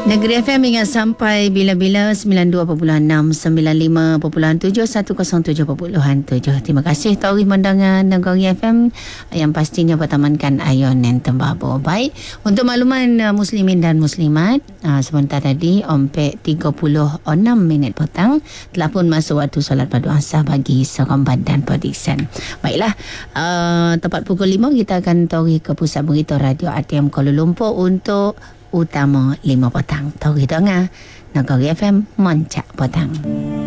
Negeri FM ingat sampai bila-bila 92.6, 95.7, 107.7. Terima kasih Tori mendengar Negeri FM yang pastinya bertamankan Ayon dan Tembabo. Baik, untuk makluman muslimin dan muslimat, sebentar tadi ompek 36 minit petang telah pun masuk waktu solat padu asar bagi Seremban dan Perdiksan. Baiklah, tepat pukul 5 kita akan Tori ke pusat berita radio ATM Kuala Lumpur untuk utama 5 petang. Tahu kita ngah Negeri FM Moncak petang.